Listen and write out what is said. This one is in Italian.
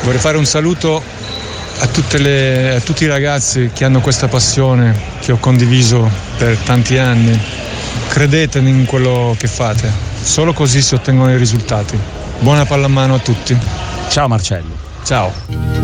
Vorrei fare un saluto a tutti i ragazzi che hanno questa passione che ho condiviso per tanti anni. Credete in quello che fate, solo così si ottengono i risultati. Buona pallamano a tutti. Ciao Marcello. Ciao.